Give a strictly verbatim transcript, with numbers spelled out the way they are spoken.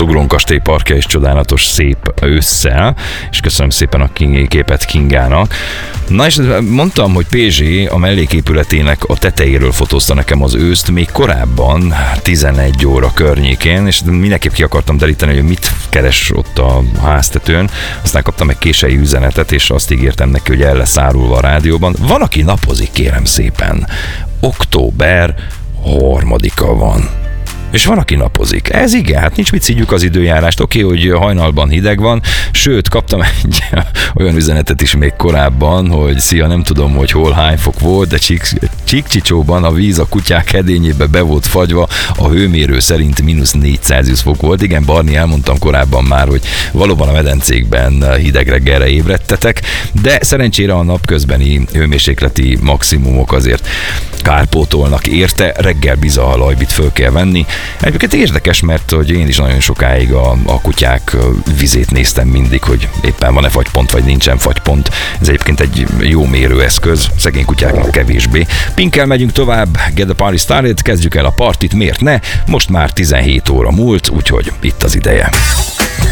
Zuglón kastély parkja is csodálatos, szép ősszel, és köszönöm szépen a képet Kingának. Na és mondtam, hogy pé zé a melléképületének a tetejéről fotózta nekem az őszt még korábban, tizenegy óra környékén, és mindenképp ki akartam deríteni, hogy mit keres ott a háztetőn. Aztán kaptam egy késői üzenetet, és azt ígértem neki, hogy el lesz árulva a rádióban. Van, aki napozik, kérem szépen. Október harmadika van. És van, aki napozik. Ez igen, hát nincs mit szidjuk az időjárást. Oké, okay, hogy hajnalban hideg van, sőt, kaptam egy olyan üzenetet is még korábban, hogy szia, nem tudom, hogy hol hány fok volt, de Csíkcsicsóban a víz a kutyák edényébe be volt fagyva, a hőmérő szerint mínusz négy Celsius fok volt. Igen, Barni, elmondtam korábban már, hogy valóban a medencékben hideg reggelre ébredtetek, de szerencsére a napközbeni hőmérsékleti maximumok azért kárpótolnak érte, reggel biza a lajbit föl kell venni. Egyébként érdekes, mert hogy én is nagyon sokáig a, a kutyák vizét néztem mindig, hogy éppen van-e fagypont, vagy nincsen fagypont. Ez egyébként egy jó mérőeszköz, szegény kutyáknak kevésbé. Pinkkel megyünk tovább, Get the Party Started, kezdjük el a partit, miért ne? Most már tizenhét óra múlt, úgyhogy itt az ideje.